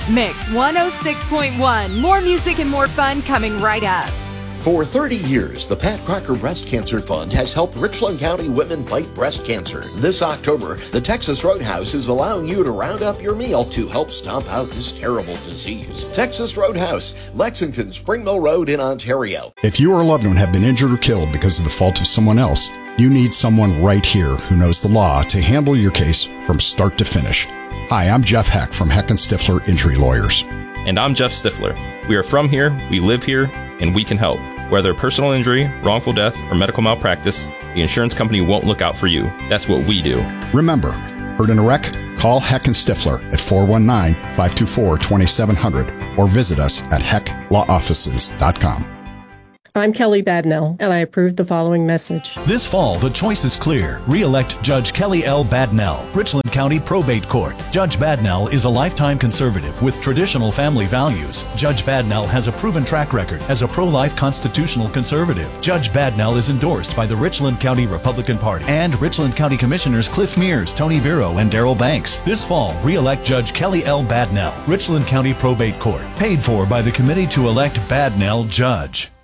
Mix 106.1. More music and more fun coming right up. For 30 years, the Pat Crocker Breast Cancer Fund has helped Richland County women fight breast cancer. This October, the Texas Roadhouse is allowing you to round up your meal to help stomp out this terrible disease. Texas Roadhouse, Lexington, Spring Mill Road in Ontario. If you or a loved one have been injured or killed because of the fault of someone else, you need someone right here who knows the law to handle your case from start to finish. Hi, I'm Jeff Heck from Heck and Stifler Injury Lawyers. And I'm Jeff Stifler. We are from here, we live here, and we can help. Whether personal injury, wrongful death, or medical malpractice, the insurance company won't look out for you. That's what we do. Remember, hurt in a wreck? Call Heck and Stifler at 419-524-2700 or visit us at hecklawoffices.com. I'm Kelly Badnell, and I approve the following message. This fall, the choice is clear. Re-elect Judge Kelly L. Badnell, Richland County Probate Court. Judge Badnell is a lifetime conservative with traditional family values. Judge Badnell has a proven track record as a pro-life constitutional conservative. Judge Badnell is endorsed by the Richland County Republican Party and Richland County Commissioners Cliff Mears, Tony Vero, and Darrell Banks. This fall, re-elect Judge Kelly L. Badnell, Richland County Probate Court. Paid for by the Committee to Elect Badnell Judge.